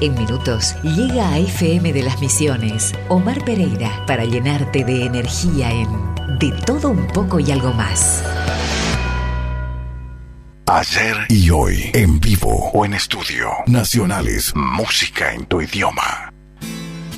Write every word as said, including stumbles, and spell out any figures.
En minutos llega a F M de las Misiones Omar Pereira para llenarte de energía en De Todo Un Poco y Algo Más. Ayer y hoy, en vivo o en estudio. Nacionales, música en tu idioma.